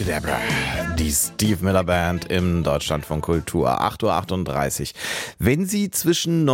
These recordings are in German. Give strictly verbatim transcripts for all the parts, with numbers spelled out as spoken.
Abracadabra, die Steve Miller Band im Deutschlandfunk Kultur, acht Uhr achtunddreißig. Wenn Sie zwischen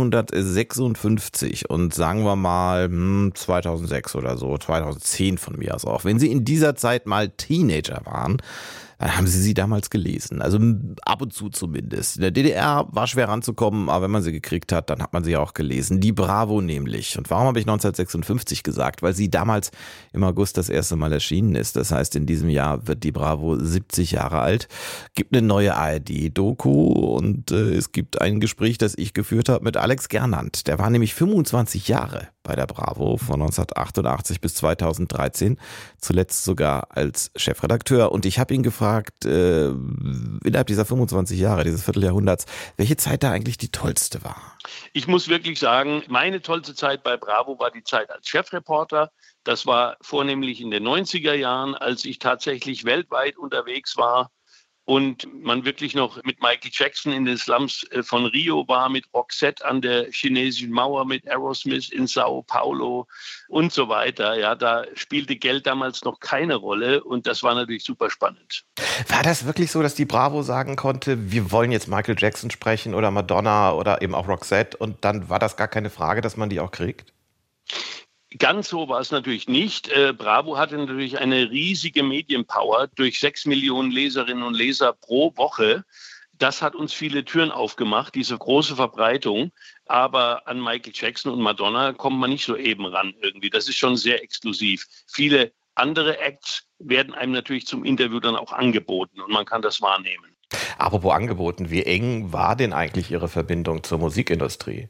neunzehnhundertsechsundfünfzig und sagen wir mal hm, zweitausendsechs oder so, zweitausendzehn von mir aus auch, wenn Sie in dieser Zeit mal Teenager waren, dann haben Sie sie damals gelesen. Also ab und zu zumindest. In der D D R war schwer ranzukommen, aber wenn man sie gekriegt hat, dann hat man sie auch gelesen. Die Bravo nämlich. Und warum habe ich neunzehnhundertsechsundfünfzig gesagt? Weil sie damals im August das erste Mal erschienen ist. Das heißt, in diesem Jahr wird die Bravo siebzig Jahre alt. Gibt eine neue A R D-Doku und äh, es gibt ein Gespräch, das ich geführt habe mit Alex Gernand. Der war nämlich fünfundzwanzig Jahre bei der Bravo von neunzehnhundertachtundachtzig bis zweitausenddreizehn, zuletzt sogar als Chefredakteur. Und ich habe ihn gefragt, äh, innerhalb dieser fünfundzwanzig Jahre, dieses Vierteljahrhunderts, welche Zeit da eigentlich die tollste war. Ich muss wirklich sagen, meine tollste Zeit bei Bravo war die Zeit als Chefreporter. Das war vornehmlich in den neunziger Jahren, als ich tatsächlich weltweit unterwegs war und man wirklich noch mit Michael Jackson in den Slums von Rio war, mit Roxette an der chinesischen Mauer, mit Aerosmith in Sao Paulo und so weiter. Ja, da spielte Geld damals noch keine Rolle und das war natürlich super spannend. War das wirklich so, dass die Bravo sagen konnte, wir wollen jetzt Michael Jackson sprechen oder Madonna oder eben auch Roxette und dann war das gar keine Frage, dass man die auch kriegt? Ganz so war es natürlich nicht. Äh, Bravo hatte natürlich eine riesige Medienpower durch sechs Millionen Leserinnen und Leser pro Woche. Das hat uns viele Türen aufgemacht, diese große Verbreitung. Aber an Michael Jackson und Madonna kommt man nicht so eben ran irgendwie. Das ist schon sehr exklusiv. Viele andere Acts werden einem natürlich zum Interview dann auch angeboten und man kann das wahrnehmen. Apropos angeboten, wie eng war denn eigentlich Ihre Verbindung zur Musikindustrie?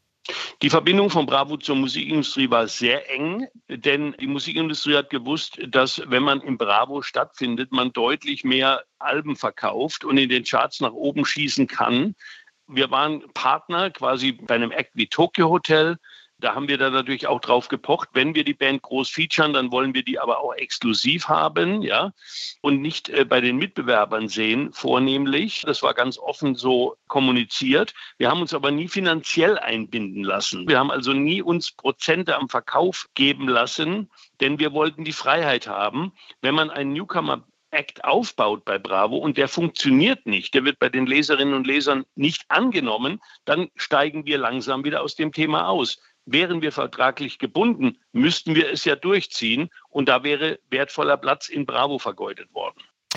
Die Verbindung von Bravo zur Musikindustrie war sehr eng, denn die Musikindustrie hat gewusst, dass wenn man in Bravo stattfindet, man deutlich mehr Alben verkauft und in den Charts nach oben schießen kann. Wir waren Partner quasi bei einem Act wie Tokyo Hotel. Da haben wir dann natürlich auch drauf gepocht. Wenn wir die Band groß featuren, dann wollen wir die aber auch exklusiv haben, ja, und nicht äh, bei den Mitbewerbern sehen, vornehmlich. Das war ganz offen so kommuniziert. Wir haben uns aber nie finanziell einbinden lassen. Wir haben also nie uns Prozente am Verkauf geben lassen, denn wir wollten die Freiheit haben. Wenn man einen Newcomer Act aufbaut bei Bravo und der funktioniert nicht, der wird bei den Leserinnen und Lesern nicht angenommen, dann steigen wir langsam wieder aus dem Thema aus. Wären wir vertraglich gebunden, müssten wir es ja durchziehen und da wäre wertvoller Platz in Bravo vergeudet worden.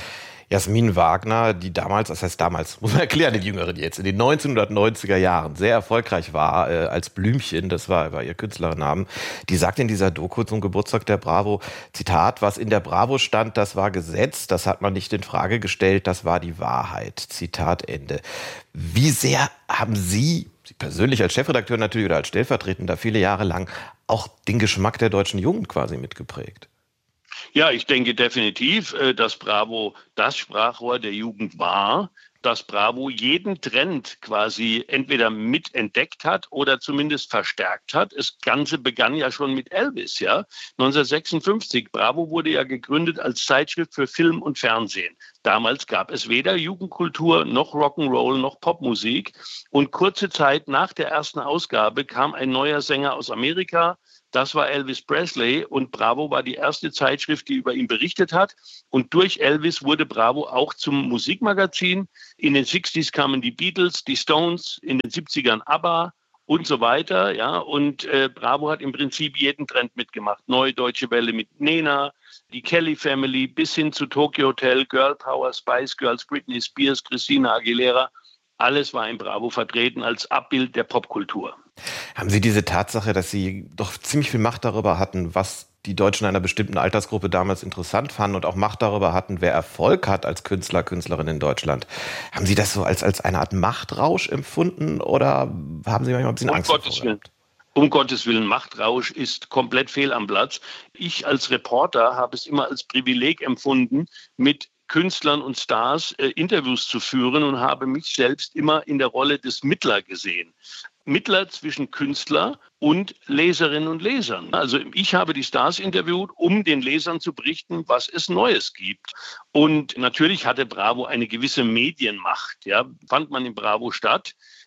Jasmin Wagner, die damals, das heißt damals, muss man erklären, den Jüngeren jetzt, in den neunzehnhundertneunziger Jahren sehr erfolgreich war äh, als Blümchen, das war, war ihr Künstlernamen, die sagt in dieser Doku zum Geburtstag der Bravo, Zitat, was in der Bravo stand, das war Gesetz, das hat man nicht in Frage gestellt, das war die Wahrheit. Zitat Ende. Wie sehr haben Sie, Sie persönlich als Chefredakteur natürlich oder als Stellvertretender viele Jahre lang, auch den Geschmack der deutschen Jugend quasi mitgeprägt? Ja, ich denke definitiv, dass Bravo das Sprachrohr der Jugend war, dass Bravo jeden Trend quasi entweder mitentdeckt hat oder zumindest verstärkt hat. Das Ganze begann ja schon mit Elvis, ja, neunzehnhundertsechsundfünfzig. Bravo wurde ja gegründet als Zeitschrift für Film und Fernsehen. Damals gab es weder Jugendkultur noch Rock'n'Roll noch Popmusik. Und kurze Zeit nach der ersten Ausgabe kam ein neuer Sänger aus Amerika. Das war Elvis Presley und Bravo war die erste Zeitschrift, die über ihn berichtet hat. Und durch Elvis wurde Bravo auch zum Musikmagazin. In den sechziger kamen die Beatles, die Stones, in den siebzigern ABBA und so weiter. Ja. Und äh, Bravo hat im Prinzip jeden Trend mitgemacht. Neue Deutsche Welle mit Nena, die Kelly Family bis hin zu Tokyo Hotel, Girl Power, Spice Girls, Britney Spears, Christina Aguilera. Alles war in Bravo vertreten als Abbild der Popkultur. Haben Sie diese Tatsache, dass Sie doch ziemlich viel Macht darüber hatten, was die Deutschen einer bestimmten Altersgruppe damals interessant fanden und auch Macht darüber hatten, wer Erfolg hat als Künstler, Künstlerin in Deutschland, haben Sie das so als, als eine Art Machtrausch empfunden oder haben Sie manchmal ein bisschen um Angst Gottes davor? Willen. Um Gottes Willen, Machtrausch ist komplett fehl am Platz. Ich als Reporter habe es immer als Privileg empfunden, mit Künstlern und Stars äh, Interviews zu führen und habe mich selbst immer in der Rolle des Mittler gesehen. Mittler zwischen Künstler und Leserinnen und Lesern. Also ich habe die Stars interviewt, um den Lesern zu berichten, was es Neues gibt. Und natürlich hatte Bravo eine gewisse Medienmacht. Ja, fand man in Bravo statt.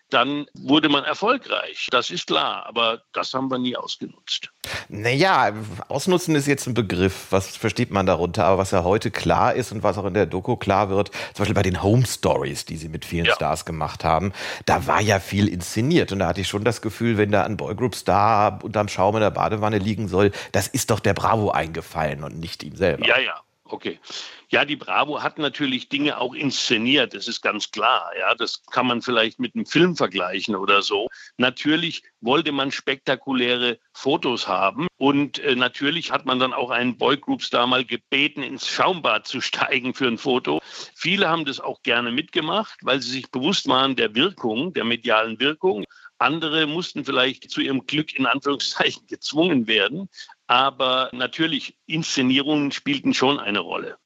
dann wurde man erfolgreich. Das ist klar, aber das haben wir nie ausgenutzt. Naja, ausnutzen ist jetzt ein Begriff. Was versteht man darunter? Aber was ja heute klar ist und was auch in der Doku klar wird, zum Beispiel bei den Home Stories, die sie mit vielen ja. Stars gemacht haben, da war ja viel inszeniert. Und da hatte ich schon das Gefühl, wenn da ein Boygroup-Star unterm Schaum in der Badewanne liegen soll, das ist doch der Bravo eingefallen und nicht ihm selber. Ja, ja. Okay. Ja, die Bravo hat natürlich Dinge auch inszeniert, das ist ganz klar. Ja, das kann man vielleicht mit einem Film vergleichen oder so. Natürlich wollte man spektakuläre Fotos haben und äh, natürlich hat man dann auch einen Boygroup-Star mal gebeten, ins Schaumbad zu steigen für ein Foto. Viele haben das auch gerne mitgemacht, weil sie sich bewusst waren der Wirkung, der medialen Wirkung. Andere mussten vielleicht zu ihrem Glück in Anführungszeichen gezwungen werden. Aber natürlich, Inszenierungen spielten schon eine Rolle.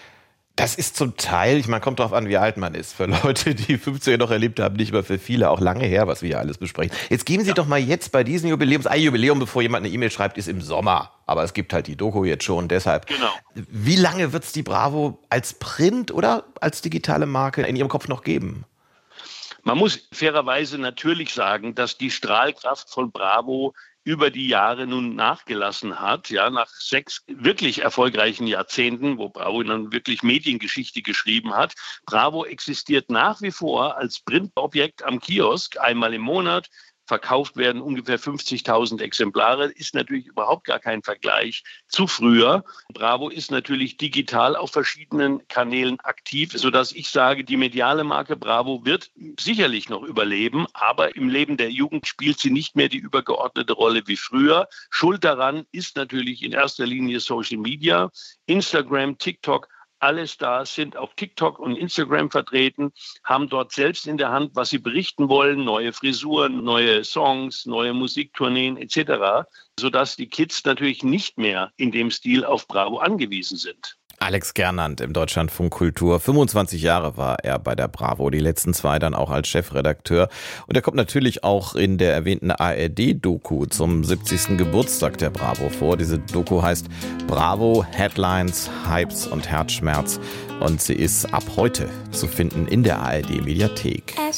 Das ist zum Teil, ich meine, kommt darauf an, wie alt man ist. Für Leute, die fünfziger noch erlebt haben, nicht mehr für viele, auch lange her, was wir hier alles besprechen. Jetzt geben Sie ja. doch mal jetzt bei diesem Jubiläum, ein Jubiläum, bevor jemand eine E-Mail schreibt, ist im Sommer. Aber es gibt halt die Doku jetzt schon, deshalb. Genau. Wie lange wird es die Bravo als Print oder als digitale Marke in Ihrem Kopf noch geben? Man muss fairerweise natürlich sagen, dass die Strahlkraft von Bravo über die Jahre nun nachgelassen hat, ja, nach sechs wirklich erfolgreichen Jahrzehnten, wo Bravo dann wirklich Mediengeschichte geschrieben hat. Bravo existiert nach wie vor als Printobjekt am Kiosk, einmal im Monat. Verkauft werden ungefähr fünfzigtausend Exemplare, ist natürlich überhaupt gar kein Vergleich zu früher. Bravo ist natürlich digital auf verschiedenen Kanälen aktiv, sodass ich sage, die mediale Marke Bravo wird sicherlich noch überleben, aber im Leben der Jugend spielt sie nicht mehr die übergeordnete Rolle wie früher. Schuld daran ist natürlich in erster Linie Social Media, Instagram, TikTok. Alle Stars sind auf TikTok und Instagram vertreten, haben dort selbst in der Hand, was sie berichten wollen, neue Frisuren, neue Songs, neue Musiktourneen et cetera, sodass die Kids natürlich nicht mehr in dem Stil auf Bravo angewiesen sind. Alex Gernand im Deutschlandfunk Kultur. fünfundzwanzig Jahre war er bei der Bravo, die letzten zwei dann auch als Chefredakteur. Und er kommt natürlich auch in der erwähnten A R D-Doku zum siebzigsten Geburtstag der Bravo vor. Diese Doku heißt Bravo, Headlines, Hypes und Herzschmerz. Und sie ist ab heute zu finden in der A R D-Mediathek.